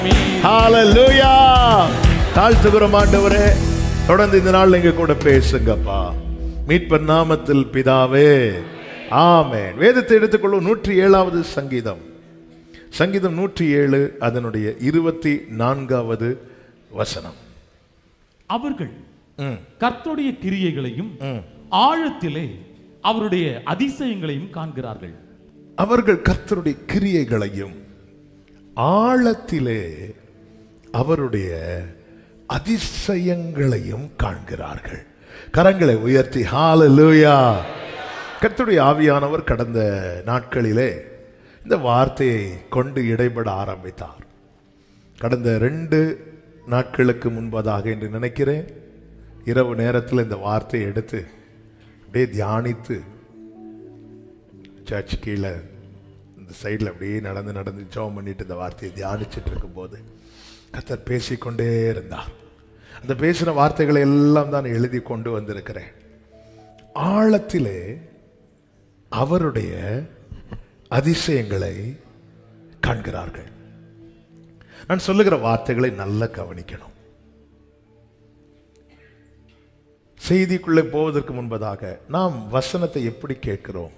ஹalleluya. தாழ்த்துகிறோம் ஆண்டவரே, தொடர்ந்து இந்த நாள் எங்க கூட பேசுங்கப்பா. மீட்பர் நாமத்தில் பிதாவே, ஆமென். வேதத்தை எடுத்துக்கொள்ளும் 107வது சங்கீதம், சங்கீதம் 107 அதனுடைய 24வது வசனம். அவர்கள் கர்த்தருடைய கிரியைகளையும் ஆழத்திலே அவருடைய அதிசயங்களையும் காண்கிறார்கள். அவர்கள் கர்த்தருடைய கிரியைகளையும் ஆழத்திலே அவருடைய அதிசயங்களையும் காண்கிறார்கள். கரங்களை உயர்த்தி ஹalleluya. கர்த்தருடைய ஆவியானவர் கடந்த நாட்களிலே இந்த வார்த்தையை கொண்டு இடைபட ஆரம்பித்தார். கடந்த 2 நாட்களுக்கு முன்பதாக என்று நினைக்கிறேன், இரவு நேரத்தில் இந்த வார்த்தையை எடுத்து அப்படியே தியானித்து சர்ச் கீழே இந்த சைடில் அப்படியே நடந்து ஜெபம் பண்ணிட்டு இந்த வார்த்தையை தியானிச்சுட்டு இருக்கும்போது கர்த்தர் பேசிக்கொண்டே இருந்தார். அந்த பேசின வார்த்தைகளை எல்லாம் தான் எழுதி கொண்டு வந்திருக்கிறேன். ஆழத்திலே அவருடைய அதிசயங்களை காண்கிறார்கள். நான் சொல்லுகிற வார்த்தைகளை நல்லா கவனிக்கணும். செய்திக்குள்ளே போவதற்கு முன்பதாக நாம் வசனத்தை எப்படி கேட்கிறோம்,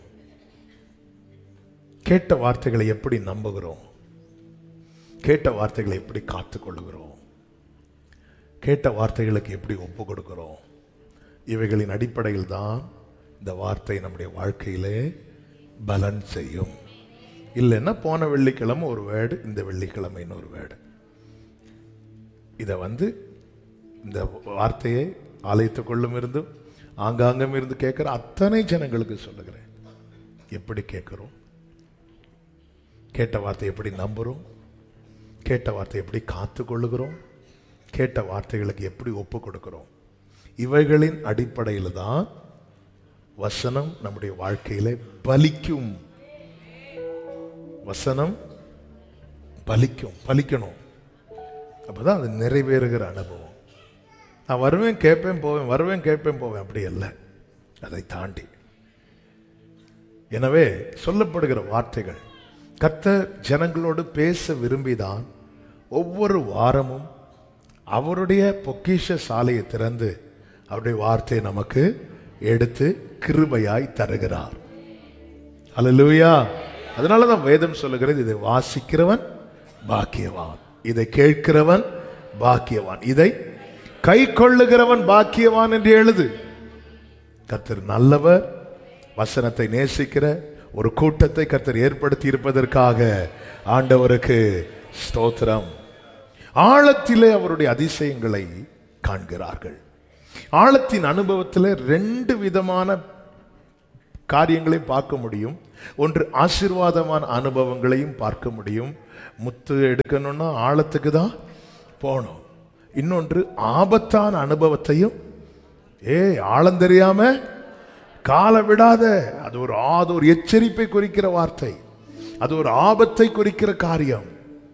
கேட்ட வார்த்தைகளை எப்படி நம்புகிறோம், கேட்ட வார்த்தைகளை எப்படி காத்துக்கொள்ளுகிறோம், கேட்ட வார்த்தைகளுக்கு எப்படி ஒப்பு கொடுக்கிறோம், இவைகளின் அடிப்படையில் தான் இந்த வார்த்தை நம்முடைய வாழ்க்கையிலே பலன் செய்யும். இல்லைன்னா போன வெள்ளிக்கிழமை ஒரு வேர்டு, இந்த வெள்ளிக்கிழமை இன்னொரு வேர்டு. இதை இந்த வார்த்தையை ஆலயத்துக்குள்ளும் இருந்தும் ஆங்காங்கும் இருந்து கேட்கிற அத்தனை ஜனங்களுக்கு சொல்லுகிறேன். எப்படி கேட்கிறோம், கேட்ட வார்த்தை எப்படி நம்புகிறோம், கேட்ட வார்த்தை எப்படி காத்து கொள்ளுகிறோம், கேட்ட வார்த்தைகளுக்கு எப்படி ஒப்பு கொடுக்கிறோம், இவைகளின் அடிப்படையில் தான் வசனம் நம்முடைய வாழ்க்கையில பலிக்கும். வசனம் பலிக்கணும். அப்பதான் அது நிறைவேறுகிற அனுபவம். நான் வருவேன் கேட்பேன் போவேன், வருவேன் கேட்பேன் போவேன், அப்படி அல்ல, அதை தாண்டி. எனவே சொல்லப்படுகிற வார்த்தைகள் கர்த்தர் ஜனங்களோடு பேச விரும்பிதான் ஒவ்வொரு வாரமும் அவருடைய பொக்கிஷ சாலையை திறந்து அவருடைய வார்த்தையை நமக்கு எடுத்து கிருபையாய் தருகிறார். அல்லேலூயா. அதனாலதான் வேதம் சொல்லுகிறது, இதை வாசிக்கிறவன் பாக்கியவான், இதை கேட்கிறவன் பாக்கியவான், இதை கை கொள்ளுகிறவன் பாக்கியவான் என்று எழுது. கர்த்தர் நல்லவர். வசனத்தை நேசிக்கிற ஒரு கூட்டத்தை கர்த்தர் ஏற்படுத்தி இருப்பதற்காக ஆண்டவருக்கு ஸ்தோத்திரம். ஆழத்திலே அவருடைய அதிசயங்களை காண்கிறார்கள். ஆழத்தின் அனுபவத்தில் 2 விதமான காரியங்களை பார்க்க முடியும். ஒன்று ஆசீர்வாதமான அனுபவங்களையும் பார்க்க முடியும். முத்து எடுக்கணும்னா ஆழத்துக்கு தான் போகணும். இன்னொன்று ஆபத்தான அனுபவத்தையும், ஆழம் தெரியாம கால விடாத, அது ஒரு எச்சரிப்பை குறிக்கிற வார்த்தை, அது ஒரு ஆபத்தை குறிக்கிற காரியம்.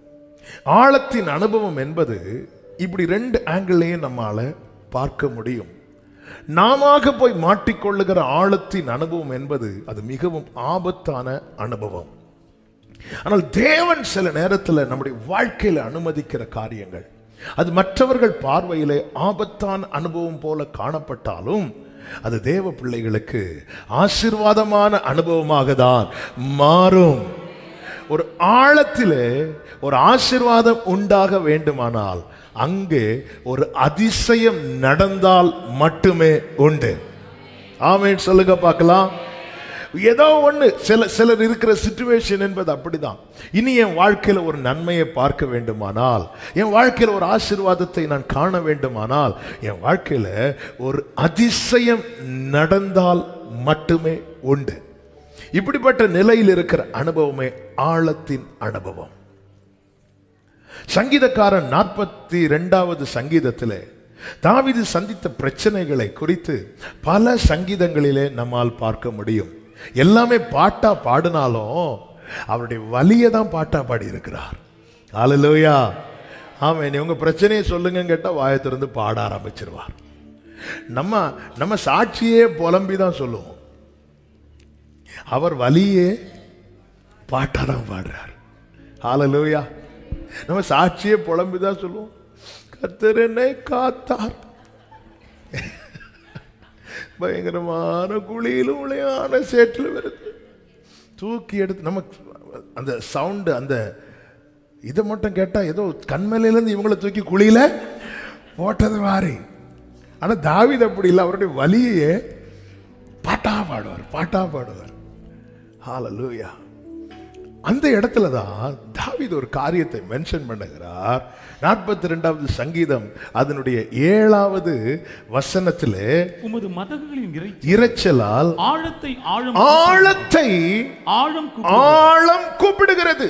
ஆழத்தின் அனுபவம் என்பது இப்படி 2 ஆங்கிளையும் நம்மால பார்க்க முடியும். நாம போய் மாட்டிக்கொள்ளுகிற ஆழத்தின் அனுபவம் என்பது அது மிகவும் ஆபத்தான அனுபவம். ஆனால் தேவன் சில நேரத்தில் நம்முடைய வாழ்க்கையில அனுமதிக்கிற காரியங்கள் அது மற்றவர்கள் பார்வையிலே ஆபத்தான அனுபவம் போல காணப்பட்டாலும் அது தேவ பிள்ளைகளுக்கு ஆசீர்வாதமான அனுபவமாக தான் மாறும். ஒரு ஆழத்திலே ஒரு ஆசீர்வாதம் உண்டாக வேண்டுமானால் அங்கே ஒரு அதிசயம் நடந்தால் மட்டுமே உண்டு. ஆமென் சொல்லுங்க பார்க்கலாம். ஏதோ ஒன்று சிலர் இருக்கிற சிச்சுவேஷன் என்பது அப்படிதான். இனி என் வாழ்க்கையில் ஒரு நன்மையை பார்க்க வேண்டுமானால், என் வாழ்க்கையில் ஒரு ஆசீர்வாதத்தை நான் காண வேண்டுமானால், என் வாழ்க்கையில் ஒரு அதிசயம் நடந்தால் மட்டுமே உண்டு. இப்படிப்பட்ட நிலையில் இருக்கிற அனுபவமே ஆழத்தின் அனுபவம். சங்கீதக்காரன் 42வது சங்கீதத்திலே தாவீது சந்தித்த பிரச்சனைகளை குறித்து பல சங்கீதங்களிலே நம்மால் பார்க்க முடியும். எல்லாமே பாட்டா பாடினாலும் அவருடைய வலியை தான் பாட்டா பாடி இருக்கிறார். ஹல்லேலூயா. ஆமென். உங்க பிரச்சனையை சொல்லுங்க கேட்டா வாயை திறந்து பாட ஆரம்பிச்சிருவார். நம்ம சாட்சியே புலம்பி தான் சொல்லுவோம். அவர் வலியே பாட்டா தான் பாடுறார். ஹல்லேலூயா. நம்ம சாட்சியே புலம்பிதான் சொல்லுவோம், கர்த்தர் என்னை காத்தார். பயங்கரமான குழியிலும் உளையான சேற்றில் வருது, தூக்கி எடுத்து நமக்கு அந்த சவுண்டு, அந்த இதை மட்டும் கேட்டா ஏதோ கண்மலையிலேருந்து இவங்களை தூக்கி குழியில போட்டது மாதிரி. ஆனா தாவீது அப்படி இல்லை, அவருடைய வலியே பாட்டா பாடுவார், பாட்டா பாடுவார். ஹல்லேலூயா. அந்த இடத்துல தான் தாவீது ஒரு காரியத்தை மென்ஷன் பண்ணுகிறார். 42வது சங்கீதம் அதனுடைய 7வது வசனத்திலே, உமது மதகுகளின் இரைச்சலால் ஆழத்தை ஆழம் கூப்பிடுகிறது.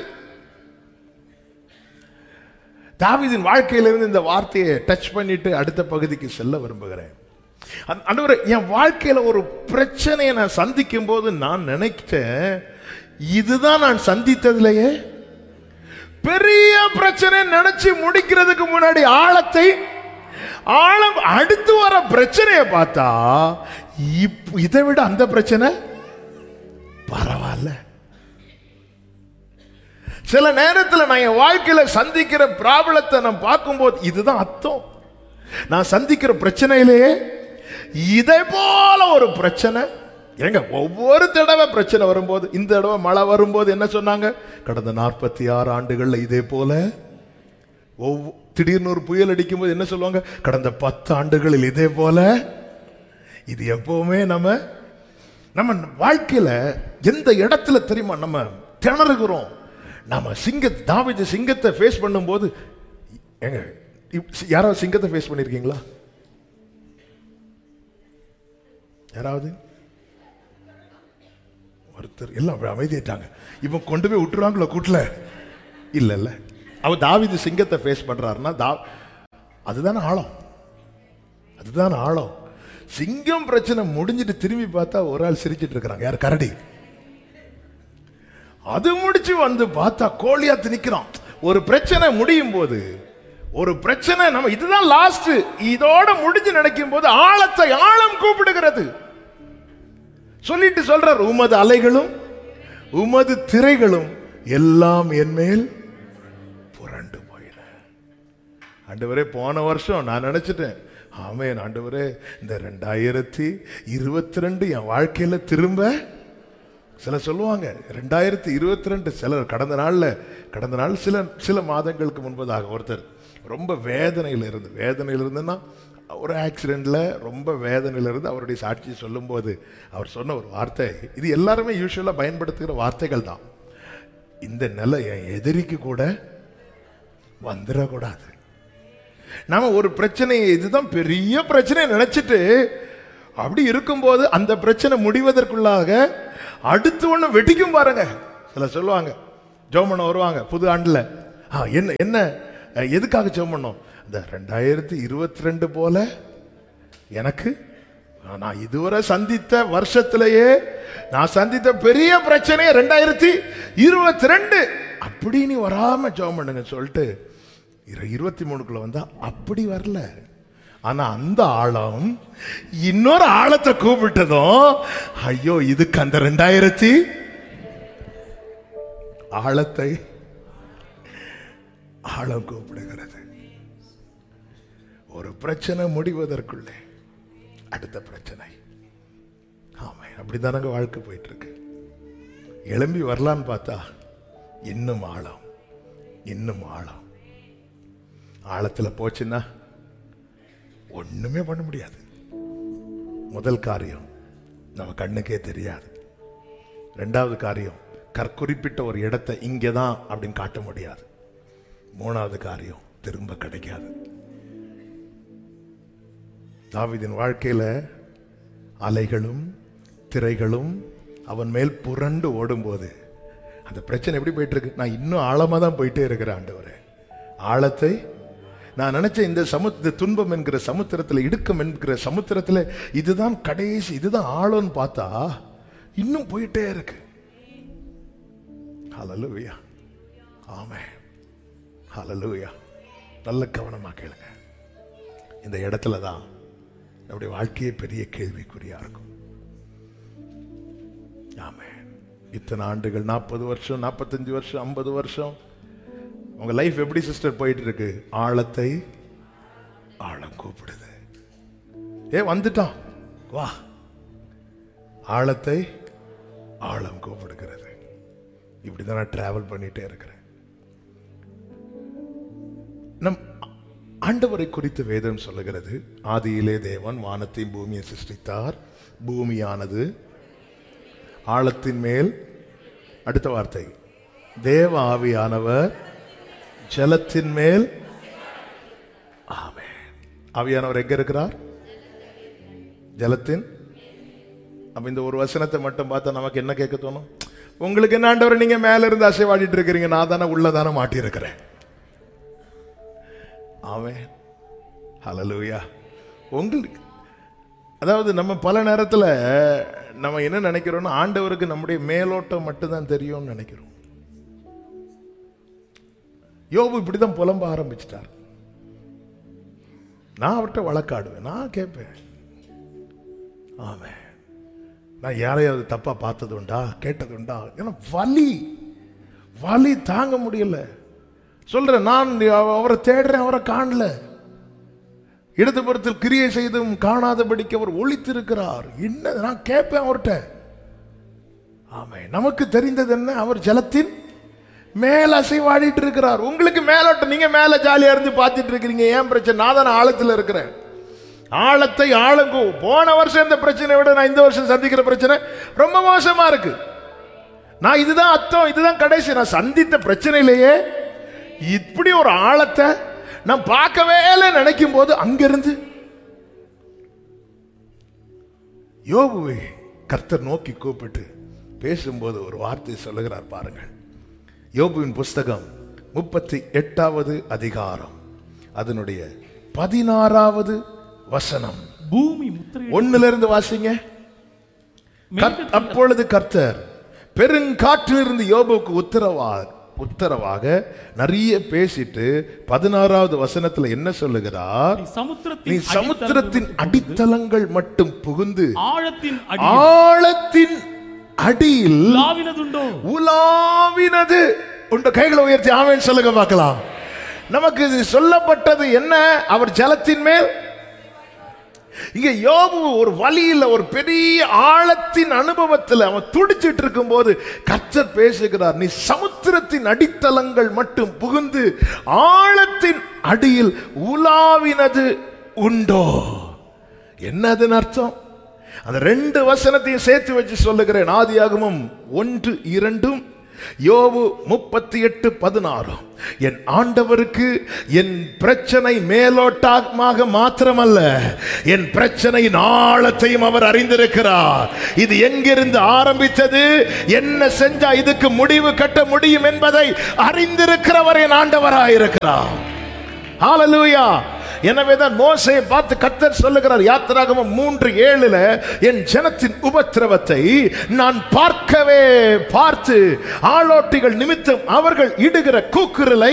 தாவீதின் வாழ்க்கையிலிருந்து இந்த வார்த்தையை டச் பண்ணிட்டு அடுத்த பகுதிக்கு செல்ல விரும்புகிறேன். ஆண்டவரே, என் வாழ்க்கையில ஒரு பிரச்சனையை நான் சந்திக்கும் போது நான் நினைச்சேன், இதுதான் நான் சந்தித்ததிலேயே பெரிய பிரச்சனை நினைச்சு முடிக்கிறதுக்கு முன்னாடி ஆழம் அடுத்து வர பிரச்சனையை பார்த்தா இதை விட அந்த பிரச்சனை பரவாயில்ல. சில நேரத்தில் நான் என் வாழ்க்கையில சந்திக்கிற ப்ராப்ளத்தை நான் பார்க்கும்போது இதுதான் அர்த்தம், நான் சந்திக்கிற பிரச்சனையிலேயே இதே போல ஒரு பிரச்சனை. ஏங்க, ஒவ்வொரு தடவை பிரச்சனை வரும்போது, இந்த தடவை மழை வரும்போது என்ன சொன்னாங்க, கடந்த 46 ஆண்டுகள்ல இதே போல. திடீர்னு ஒரு புயல் அடிக்கும் போது என்ன சொல்லுவாங்க, கடந்த 10 ஆண்டுகளில் இதே போல. இது எப்பவுமே நம்ம வாழ்க்கையில எந்த இடத்துல தெரியுமா நம்ம திணறுகிறோம். நம்ம தாவீது சிங்கத்தை ஃபேஸ் பண்ணும்போது, ஏங்க யாராவது சிங்கத்தை ஃபேஸ் பண்ணிருக்கீங்களா? யாராவது? ஒருத்தர். எல்லாம் அமைதிட்டாங்க. இவன் கொண்டு போய் விட்டுருவாங்களோ கூட்டல? இல்ல. அவன் தாவீது சிங்கத்தை ஃபேஸ் பண்றாருன்னா அதுதானே ஆழம், அதுதான் ஆழம். சிங்கம் பிரச்சனை முடிஞ்சிட்டு திரும்பி பார்த்தா ஒரு ஆள் சிரிச்சிட்டு இருக்கிறாங்க. யார்? கரடி. அது முடிச்சு வந்து பார்த்தா கோலியாத்து நிக்கிறான். ஒரு பிரச்சனை முடியும் போது, ஒரு பிரச்சனை நம்ம இதுதான் லாஸ்ட், இதோட முடிஞ்சு நினைக்கும் போது ஆழம் கூப்பிடுகிறது. சொல்லிட்டு சொல்றார், உமது அலைகளும் உமது திரைகளும் எல்லாம் என் மேல் புரண்டு போயின. ஆண்டவரே, போன வருஷம் நான் நினைச்சிட்டேன், ஆமென் ஆண்டவரே, இந்த 2022 என் வாழ்க்கையில திரும்ப, சில சொல்லுவாங்க 2022, சிலர் கடந்த நாள் சில மாதங்களுக்கு முன்பதாக ஒருத்தர் ரொம்ப வேதனையில் இருந்துன்னா, ஒரு ஆக்சிடென்ட்ல ரொம்ப வேதனையில் இருந்து அவருடைய சாட்சி சொல்லும் போது அவர் சொன்ன ஒரு வார்த்தை, இது எல்லாருமே யூசுவலா பயன்படுத்துகிற வார்த்தைகள் தான், இந்த நிலை என் எதிரிக்கு கூட வந்துடக்கூடாது. நாம ஒரு பிரச்சனையை, இதுதான் பெரிய பிரச்சனை நினைச்சிட்டு அப்படி இருக்கும்போது அந்த பிரச்சனை முடிவதற்குள்ளாக அடுத்து ஒண்ணு வெட்டிக்கும் பாருங்க. சில சொல்லுவாங்க, ஜெபம் பண்ண வருவாங்க புது ஆண்டுல, என்ன எதுக்காக ஜெபம் பண்ணோம், இந்த 2022 போல எனக்கு நான் இதுவரை சந்தித்த வருஷத்திலேயே நான் சந்தித்த பெரிய பிரச்சனையே 2022 அப்படி நீ வராம ஜெபம் பண்ணுங்க சொல்லிட்டு 23க்குள்ள வந்தா அப்படி வரல. ஆனா அந்த ஆழம் இன்னொரு ஆழத்தை கூப்பிட்டதும், ஐயோ இதுக்கு அந்த 2000 ஆழத்தை ஆழம் கூப்பிடுகிறது. ஒரு பிரச்சனை முடிவதற்குள்ளே அடுத்த பிரச்சனை. ஆமா, அப்படிதானங்க வாழ்க்கை போயிட்டு இருக்கு. எழும்பி வரலான்னு பார்த்தா இன்னும் ஆழம், இன்னும் ஆழம். ஆழத்துல போச்சுன்னா ஒண்ணுமே பண்ண முடியாது. முதல் காரியம் நம்ம கண்ணுக்கே தெரியாது. 2வது காரியம், குறிப்பிட்ட ஒரு இடத்தை இங்கதான் அப்படின்னு காட்ட முடியாது. 3வது காரியம், திரும்ப கிடைக்காது. தாவீதின் வாழ்க்கையில அலைகளும் திரைகளும் அவன் மேல் புரண்டு ஓடும்போது அந்த பிரச்சனை எப்படி போயிட்டு இருக்கு, நான் இன்னும் ஆழமா தான் போயிட்டே இருக்கிறேன் ஆண்டவரே. ஆழத்தை நான் நினைச்சேன், இந்த துன்பம் என்கிற சமுத்திரத்தில், இடுக்கம் என்கிற சமுத்திரத்தில் இதுதான் கடைசி, இதுதான் ஆழம்னு பார்த்தா இன்னும் போயிட்டே இருக்கு. ஹல்லேலூயா, ஆமென், ஹல்லேலூயா. நல்ல கவனமா கேளுங்க. இந்த இடத்துல தான் நம்முடைய வாழ்க்கையே பெரிய கேள்விக்குறியா இருக்கும். ஆமென். இத்தனை ஆண்டுகள், 40 வருஷம், 45 வருஷம், 50 வருஷம் உங்க லைஃப் எப்படி சிஸ்டர் போயிட்டு இருக்கு? ஆழத்தை ஆழம் கூப்பிடுது. வந்துட்டான், வா. ஆழத்தை ஆழம் கூப்பிடுகிறது. இப்படிதான் நான் டிராவல் பண்ணிட்டே இருக்கிறேன். நம் ஆண்டவரை குறித்து வேதம் சொல்லுகிறது, ஆதியிலே தேவன் வானத்தையும் பூமியை சிருஷ்டித்தார். பூமியானது ஆழத்தின் மேல், அடுத்த வார்த்தை, தேவ ஆவியானவர் ஜலத்தின் மேல். ஆமென். ஆவியானவர் எங்க இருக்கிறார்? ஜலத்தின். அப்ப இந்த ஒரு வசனத்தை மட்டும் பார்த்தா நமக்கு என்ன கேட்க தோணும்? உங்களுக்கு என்ன ஆண்டவர், நீங்க மேல இருந்து அசைவாடிட்டு இருக்கிறீங்க, நான் தானே உள்ளதானே மாட்டி இருக்கிறேன். ஆமென். ஹல்லேலூயா. உங்களுக்கு அதாவது நம்ம பல நேரத்தில் நம்ம என்ன நினைக்கிறோம்னா, ஆண்டவருக்கு நம்முடைய மேலோட்டம் மட்டும்தான் தெரியும்னு நினைக்கிறோம். யோபு இப்படிதான் புலம்ப ஆரம்பிச்சிட்டார். நான் அவர்கிட்ட வழக்காடுவேன், நான் கேட்பேன். ஆமென். நான் யாரையாவது தப்பா பார்த்தது உண்டா, கேட்டது உண்டா? ஏன்னா வலி தாங்க முடியல. சொல்றேன், நான் அவரை தேடுறேன், அவரை காணல. இடதுபுறத்தில் கிரியை செய்தும் காணாதபடிக்கு அவர் ஒளித்திருக்கிறார். என்ன நான் கேட்பேன் அவர்கிட்ட. ஆமே. நமக்கு தெரிந்தது என்ன? அவர் ஜலத்தின் மேல அசைவாடிட்டு இருக்கிறார். உங்களுக்கு மேலோட்டம், நீங்க மேல ஜாலியா இருந்து பார்த்துட்டு இருக்கிறீங்க. ஏன் பிரச்சனை? நான் தானே ஆழத்தில் இருக்கிறேன். ஆழத்தை ஆழங்கோ. போன வருஷம் இந்த பிரச்சனை விட நான் இந்த வருஷம் சந்திக்கிற பிரச்சனை ரொம்ப மோசமா இருக்கு. நான் இதுதான் அர்த்தம், இதுதான் கடைசி. நான் சந்தித்த பிரச்சனையிலேயே இப்படி ஒரு ஆழத்தை நான் பார்க்கவே நினைக்கும் போது அங்கிருந்து யோபுவை கர்த்தர் நோக்கி கூப்பிட்டு பேசும்போது ஒரு வார்த்தை சொல்லுகிறார் பாருங்கள். யோபுவின் புஸ்தகம் 38வது அதிகாரம் அதனுடைய 16வது வசனம். பூமி முத்திரை 1லிருந்து வாசிங்க. அப்பொழுது கர்த்தர் பெருங்காற்றிலிருந்து யோபுவுக்கு உத்தரவாக நிறைய பேசிட்டு 16வது வசனத்துல என்ன சொல்லுகிறார்? நீ சமுத்திரத்தின் அடித்தளங்கள் மட்டும் புகுந்து ஆழத்தின் அடியில் உலாவினது உண்ட. கைகளை உயர்த்தி ஆமென் சொல்லுங்க பார்க்கலாம். நமக்கு இது சொல்லப்பட்டது என்ன? அவர் ஜலத்தின் மேல். இங்க யோபு ஒரு வழியில், ஒரு பெரிய ஆழத்தின் அனுபவத்தில் அவன் துடிச்சிட்டு இருக்கும் போது கர்த்தர் பேசுகிறார், நீ சமுத்திரத்தின் அடித்தளங்கள் மட்டும் புகுந்து ஆழத்தின் அடியில் உலாவினது உண்டோ? என்னதுன்னு அர்த்தம்? அந்த 2 வசனத்தையும் சேர்த்து வச்சு சொல்லுகிறேன். ஆதியாகமம் 1:2, யோபு 38:16. என் ஆண்டவருக்கு என் பிரச்சனை மேலோட்டமாக மாத்திரமல்ல, என் பிரச்சனையின் ஆழத்தையும் அவர் அறிந்திருக்கிறார். இது எங்கிருந்து ஆரம்பித்தது, என்ன செஞ்சா இதுக்கு முடிவு கட்ட முடியும் என்பதை அறிந்திருக்கிறவர் என் ஆண்டவராயிருக்கிறார். ஹல்லேலூயா. எனவேதான் மோசேயை பார்த்து கர்த்தர் சொல்லுகிறார் யாத்திராகமம் 3:7, என் ஜனத்தின் உபத்திரவத்தை நான் பார்த்து ஆளோட்டிகள் நிமித்தம் அவர்கள் இடுகிற கூக்குரலை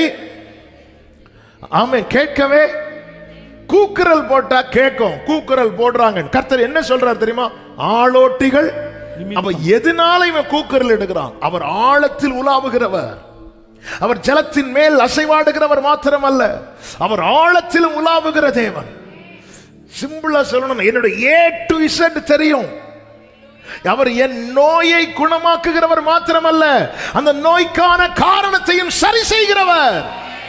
ஆமென் கேட்கவே. கூக்குரல் போட்டா கேட்கும். கூக்குரல் போடுறாங்க. கர்த்தர் என்ன சொல்றார் தெரியுமா? ஆளோட்டிகள். அப்ப எதனால இவன் கூக்குரல் இடுகிறான்? அவர் ஆழத்தில் உலாவுகிறவர். அவர் ஜலத்தின் மேல் அசைவாடுகிறவர் மாத்திரமல்ல, அவர் ஆழத்திலும் உலாவுகிற தேவன். சிம்பிளா சொல்லணும், என்னோட A to Z தெரியும். அவர் என் நோயை குணமாக்குகிறவர் மாத்திரமல்ல, அந்த நோய்க்கான காரணத்தையும் சரி செய்கிறவர்.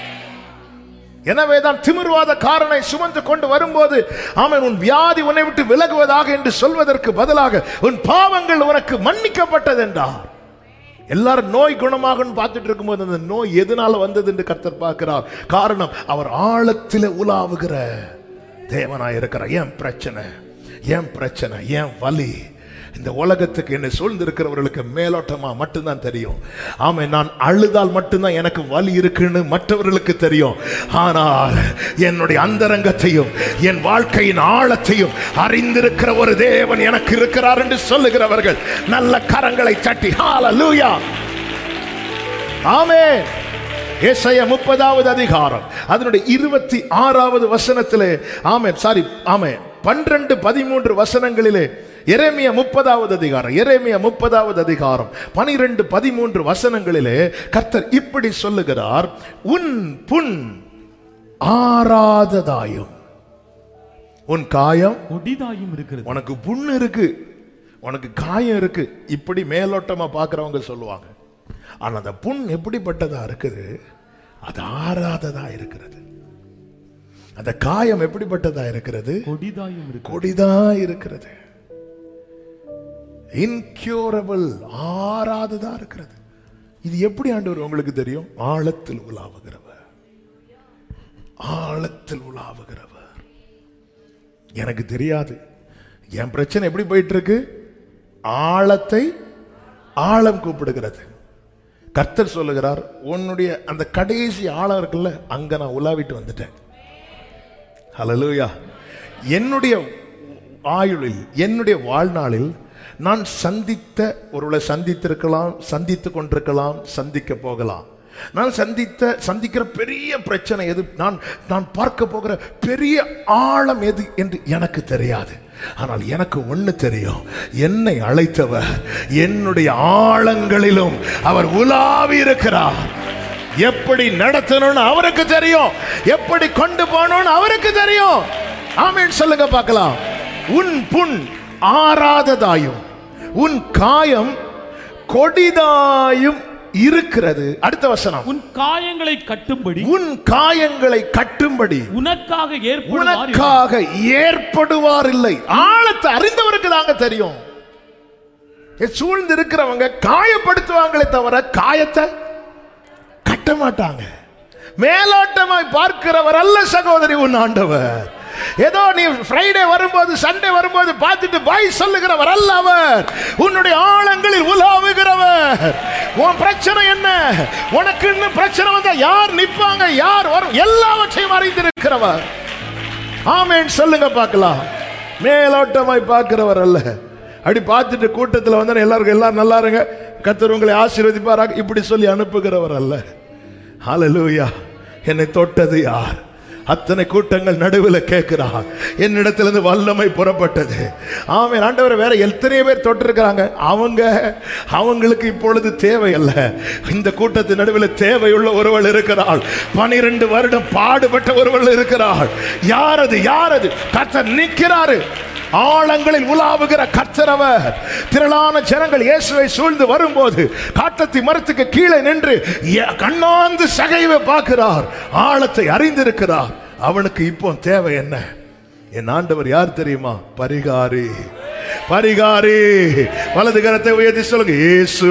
எனவேதான் திமிர்வாத காரனை சுமந்து கொண்டு வரும்போது ஆமென், உன் வியாதி உன்னை விட்டு விலகுவதாக என்று சொல்வதற்கு பதிலாக உன் பாவங்கள் உனக்கு மன்னிக்கப்பட்டது என்றார். எல்லாரும் நோய் குணமாகும் பார்த்துட்டு இருக்கும்போது அந்த நோய் எதனால வந்தது என்று கர்த்தர் பார்க்கிறார். காரணம், அவர் ஆழத்தில் உலாவுகிற தேவனாய் இருக்கிறார். ஏன் பிரச்சனை, ஏன் வலி? இந்த உலகத்துக்கு என்னை சூழ்ந்திருக்கிறவர்களுக்கு மேலோட்டமா மட்டும்தான் தெரியும். ஆமா, நான் அழுதால் மட்டும்தான் எனக்கு வலி இருக்குன்னு மற்றவர்களுக்கு தெரியும். ஆனால் என்னுடைய அந்தரங்கத்தையும் என் வாழ்க்கையின் ஆழத்தையும் அறிந்திருக்கிற ஒரு தேவன் எனக்கு இருக்கிறார் என்று சொல்லுகிறவர்கள் நல்ல கரங்களை தட்டி ஹல்லேலூயா. ஆமென். ஏசாயா 30வது அதிகாரம் அதனுடைய 26வது வசனத்திலே 12-13 வசனங்களிலே எரேமியா 30வது அதிகாரம், எரேமியா 30வது அதிகாரம் 12, 13 வசனங்களிலே கர்த்தர் இப்படி சொல்லுகிறார், உன் புண் ஆறாததாயும் உன் காயம் கொடிதாயும் இருக்கிறது. உனக்கு புண்ணு இருக்கு, உனக்கு காயம் இருக்கு, இப்படி மேலோட்டமா பார்க்கிறவங்க சொல்லுவாங்க. ஆனா அந்த புண் எப்படிப்பட்டதா இருக்குது? அது ஆறாததா இருக்கிறது. அந்த காயம் எப்படிப்பட்டதா இருக்கிறது? கொடிதாயும் இருக்கிறது. கொடிதா இருக்கிறது. இன்க்யூரபிள், ஆறாததா இருக்கிறது. இது எப்படி ஆண்டவர் உங்களுக்கு தெரியும்? ஆழத்தில் உலாவுகிறவர், ஆழத்தில் உலாவுகிறவர். எனக்கு தெரியாது என் பிரச்சனை எப்படி போயிட்டு இருக்கு. ஆழத்தை ஆழம் கூப்பிடுகிறது. கர்த்தர் சொல்லுகிறார், உன்னுடைய அந்த கடைசி ஆழம் இருக்குல்ல, அங்க நான் உலாவிட்டு வந்துட்டேன். ஹல்லேலூயா. என்னுடைய ஆயுளில், என்னுடைய வாழ்நாளில் நான் ஒருவேளை சந்தித்திருக்கலாம், சந்தித்து கொண்டிருக்கலாம், சந்திக்க போகலாம். நான் சந்திக்கிற பெரிய பிரச்சனை எது, நான் பார்க்க போகிற பெரிய ஆழம் எது என்று எனக்கு தெரியாது. ஆனால் எனக்கு ஒண்ணு தெரியும், என்னை அழைத்தவர் என்னுடைய ஆழங்களிலும் அவர் உலாவி இருக்கிறார். எப்படி நடத்தணும்னு அவருக்கு தெரியும், எப்படி கொண்டு போகணும்னு அவருக்கு தெரியும். ஆமென் சொல்லுங்க பார்க்கலாம். உன் புண் ஆறாததாயும் உன் காயம் கொடிதாயும் இருக்கிறது. அடுத்த வசனம், உன் காயங்களை கட்டும்படி, உன் காயங்களை கட்டும்படி உனக்காக ஏற்படுவார் இல்லை. ஆழத்தை அறிந்தவருக்கு தாங்க தெரியும். சூழ்ந்து இருக்கிறவங்க காயப்படுத்துவாங்களே தவிர காயத்தை கட்ட மாட்டாங்க. மேலோட்டமாய் பார்க்கிறவர் அல்ல சகோதரி உன் ஆண்டவர். ஏதோ நீ ஃப்ரைடே வரும்போது, சண்டே வரும்போது பார்த்துட்டு பாய் சொல்லுகிறவர் அல்ல அவர். உன்னுடைய ஆழங்களில் உலாவுகிறவர். உன் பிரச்சனை என்ன, உனக்கு இன்னும் பிரச்சனை வந்தா யார் நிற்பாங்க, யார் வரும், எல்லாவற்றையும் அறிந்திருக்கிறவர். ஆமென் சொல்லுங்க பார்க்கலாம். மேலோட்டமாய் பார்க்கிறவர் அல்ல. அப்படி பார்த்துட்டு கூட்டத்தில் வந்தா எல்லாரும் நல்லா இருங்க, கர்த்தர் உங்களை ஆசீர்வதிப்பாராக இப்படி சொல்லி அனுப்புகிறவர் அல்ல. ஹல்லேலூயா. என்னை தொட்டது யார்? அத்தனை கூட்டங்கள் நடுவில் கேட்கிறார், என்னிடத்திலிருந்து வல்லமை புறப்பட்டது. ஆமென் ஆண்டவர். வேற எத்தனை பேர் தொட்டிருக்கிறாங்க, அவங்களுக்கு இப்பொழுது தேவை அல்ல. இந்த கூட்டத்தின் நடுவில் தேவையுள்ள ஒருவள் இருக்கிறாள். 12 வருடம் பாடுபட்ட ஒருவள் இருக்கிறாள். யாரது? கர்த்தர் நிற்கிறாரு. ஆழங்களில் உலாவுகிற கர்த்தர் அவர். திரளான ஜனங்கள் இயேசுவை சூழ்ந்து வரும்போது காட்டத்தி மரத்துக்கு கீழே நின்று கண்ணாந்து சகைவை பார்க்கிறார். ஆழத்தை அறிந்திருக்கிறார். அவனுக்கு இப்போ தேவை என்ன? என் ஆண்டவர் யார் தெரியுமா? பரிகாரி. வலது கரத்தை உயர்த்தி சொல்லுங்க, இயேசு